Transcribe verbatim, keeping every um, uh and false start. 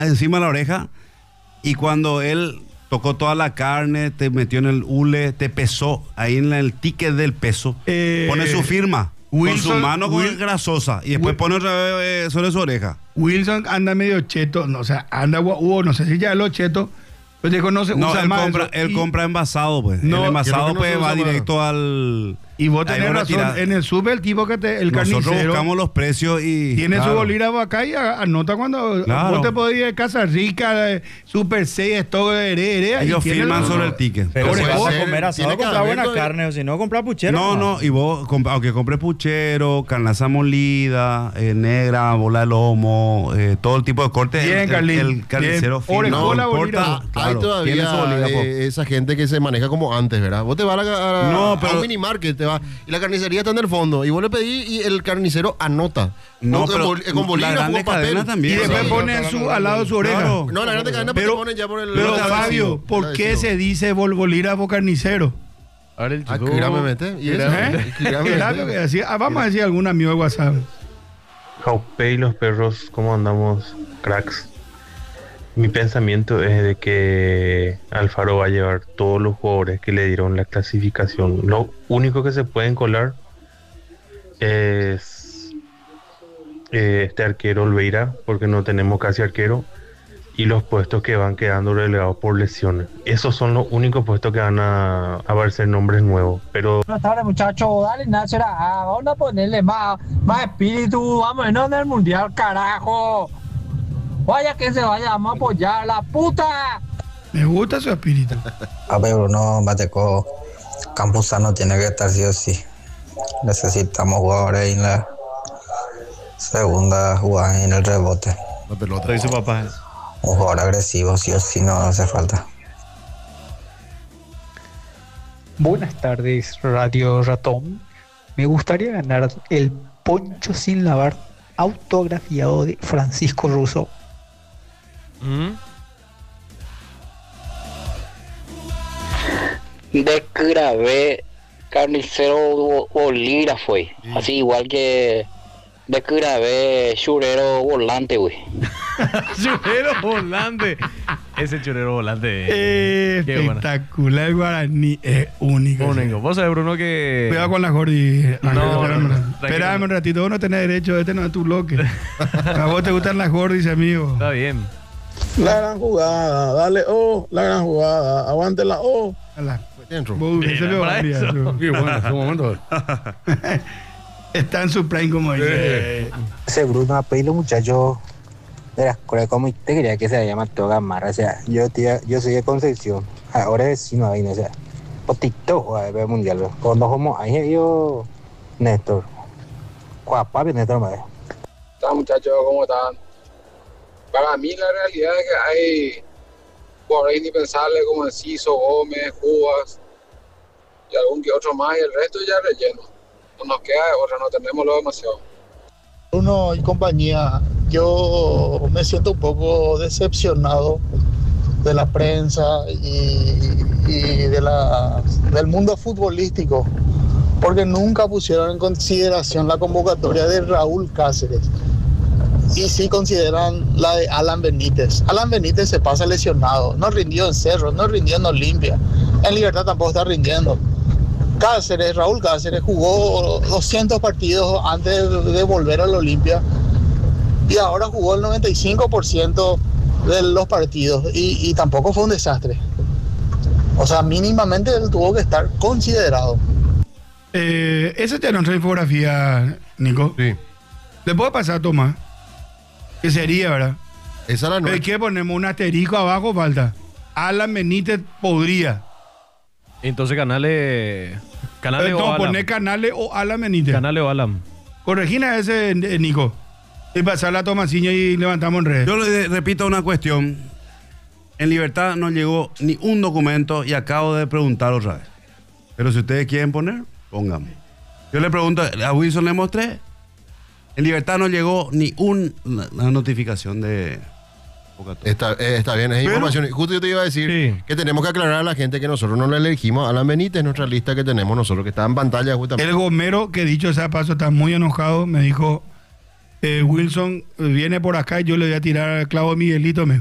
encima de la oreja y cuando él tocó toda la carne, te metió en el hule, te pesó ahí en el ticket del peso, Eh, pone su firma Wilson- con su mano con Wil- grasosa y después Wil- pone otra vez eh, sobre su oreja. Wilson anda medio cheto, no, o sea, anda guau, no sé si ya lo cheto, pero dijo no se No, usa él más compra, eso. él Y- compra envasado, pues. No, el envasado creo que no pues se va usa más. directo al... Y vos ahí tenés vos razón, retirás. en el sube el tipo que te, el Nosotros carnicero buscamos los precios y... tiene claro. su bolígrafo acá y a- anota cuando Claro. vos te podés ir de Casa Rica, de Super seis, todo de here, here, Ellos y tiene firman los- sobre el ticket. Pero Por si eso- vas a ser- comer asado, tiene que compra haber buena todavía- carne, o si no, compra puchero. No, nomás. no, y vos, comp- aunque compres puchero, carnaza molida, eh, negra, bola de lomo, eh, todo el tipo de cortes, Bien, el, el, Carlín, el carnicero bien. firma. Orejola, No importa, bolígrafo. claro, Hay tiene su todavía bolígrafo. eh, esa gente que se maneja como antes, ¿verdad? Vos te vas a, la- a- No, a pero- un minimarket, te vas, y la carnicería está en el fondo, y vos le pedís y el carnicero anota. No, con, pero bol- con la bolígrafo, grande con papel. cadena también. Y después Sí. pone su, al lado de su oreja. Claro. No, la grande cadena, pero Pero- te ponen ya por el... Pero el Fabio, adhesivo, ¿por el qué adhesivo. se dice bol- bolígrafo carnicero? Ahora el Ah, YouTube. que grave me mete. ¿Y eso? ¿Eh? ¿Qué grave me Claro mete? que decía, ah, vamos a decir algún amigo de WhatsApp. Jaupe y los perros, ¿cómo andamos, cracks? Mi pensamiento es de que Alfaro va a llevar todos los jugadores que le dieron la clasificación. Lo único que se pueden colar es eh, este arquero Olveira, porque no tenemos casi arquero, y los puestos que van quedando relegados por lesiones. Esos son los únicos puestos que van a aparecer nombres nuevos. Pero Buenas tardes, muchachos. Dale, Nacho, ah, vamos a ponerle más, más espíritu. Vamos a irnos en el mundial, carajo. Vaya que se vaya, vamos a apoyar la puta. Me gusta su espíritu. A ver, Bruno Bateco, Campuzano tiene que estar sí o sí. Necesitamos jugadores en la segunda jugada en el rebote. La pelota. Lo dice papá. Un jugador agresivo, sí o sí, no hace falta. Buenas tardes, Radio Ratón. Me gustaría ganar el poncho sin lavar autografiado de Francisco Russo. ¿Mm? Desgrabé carnicero bolígrafo, güey. Así igual que desgrabé churero volante, güey. Churero volante. Ese churero volante. Eh, Qué bueno. espectacular, el guaraní es único. Único. Vos sabés, Bruno, que. Cuidado con la Jordi. No, no, espérame, no, espérame tranquilo. un ratito, vos no tenés derecho, este no es tu bloque. A vos te gustan las Jordis, amigo. Está bien. La gran jugada, dale O, la gran jugada, aguante la O. Ala. Dentro. Vos, ese Era lo para haría, eso. tú. Qué bueno, en su momento. Está en su prime, como dice. Ese Bruno a pedirle muchachos de la escuela como te quería que se llama Toga Marra. O sea, yo, tía, yo soy de Concepción, ahora es vecino ahí, no o sea, o TikTok, a ver, mundial. Cuando somos ahí, yo, Néstor. Papi, Néstor, madre. Hola muchachos, ¿cómo están? Para mí la realidad es que hay jugadores indispensables como Enciso, Gómez, Cubas y algún que otro más y el resto ya relleno. No nos queda de otra, no tenemos lo demasiado. Bruno y compañía, yo me siento un poco decepcionado de la prensa y, y de la, del mundo futbolístico, porque nunca pusieron en consideración la convocatoria de Raúl Cáceres. Y sí consideran la de Alan Benítez. Alan Benítez se pasa lesionado, no rindió en Cerro, no rindió en Olimpia, en Libertad tampoco está rindiendo. Cáceres, Raúl Cáceres jugó doscientos partidos antes de, de volver al Olimpia y ahora jugó el noventa y cinco por ciento de los partidos y, y tampoco fue un desastre. O sea, mínimamente él tuvo que estar considerado. Eh, esa te nuestra infografía, Nico. Sí. ¿Le puedo pasar a Tomás? ¿Qué sería, verdad? Esa la ¿Pero noche. qué ponemos? Un asterisco abajo, falta. Alan Benítez podría. Entonces, canales. Canales o No, Alam. poner Canales o Alan Benítez. Canales o Alam. Corregina ese, eh, Nico. Y pasarla a Tomasiño y levantamos en redes. Yo le repito una cuestión. En Libertad no llegó ni un documento y acabo de preguntar otra vez. Pero si ustedes quieren poner, pónganme. Yo le pregunto, a Wilson le mostré. En Libertad no llegó ni un- una, una notificación de convocatoria. Está, eh, está bien, es Pero- información. Justo yo te iba a decir Sí. que tenemos que aclarar a la gente que nosotros no le elegimos a Alan Benítez, nuestra lista que tenemos nosotros, que está en pantalla justamente. El gomero, que dicho sea paso, está muy enojado, me dijo Eh, Wilson viene por acá y yo le voy a tirar al clavo a Miguelito. Me.